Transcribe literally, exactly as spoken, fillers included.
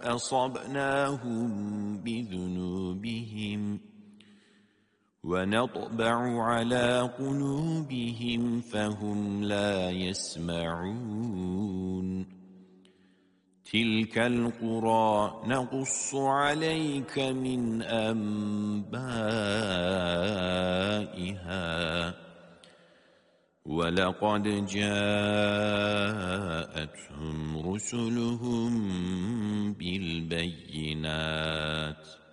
أصبناهم بذنوبهم ونطبع على قلوبهم فهم لا يسمعون تلك القرى نقص عليك من أنبائها ولقد جاءتهم رسلهم بالبينات